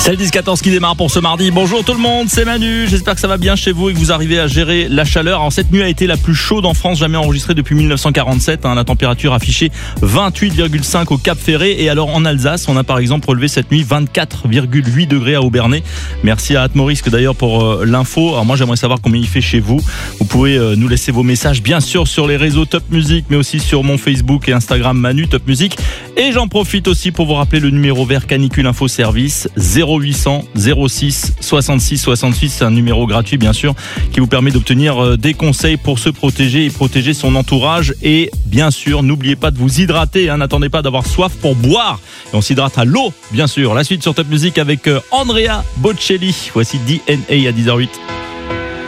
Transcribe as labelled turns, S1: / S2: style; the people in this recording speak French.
S1: C'est le 10-14 qui démarre pour ce mardi. Bonjour tout le monde, c'est Manu. J'espère que ça va bien chez vous et que vous arrivez à gérer la chaleur. Alors cette nuit a été la plus chaude en France jamais enregistrée depuis 1947. La température affichée 28,5 au Cap Ferré. Et alors en Alsace, on a par exemple relevé cette nuit 24,8 degrés à Aubernais. Merci à Atmorisque d'ailleurs pour l'info. Alors moi j'aimerais savoir combien il fait chez vous. Vous pouvez nous laisser vos messages bien sûr sur les réseaux Top Music, mais aussi sur mon Facebook et Instagram Manu Top Music. Et j'en profite aussi pour vous rappeler le numéro vert Canicule Info Service 0800 06 66 68. C'est un numéro gratuit bien sûr qui vous permet d'obtenir des conseils pour se protéger et protéger son entourage. Et bien sûr, n'oubliez pas de vous hydrater. N'attendez pas d'avoir soif pour boire. Et on s'hydrate à l'eau bien sûr. La suite sur Top Music avec Andrea Bocelli. Voici DNA à 10h08.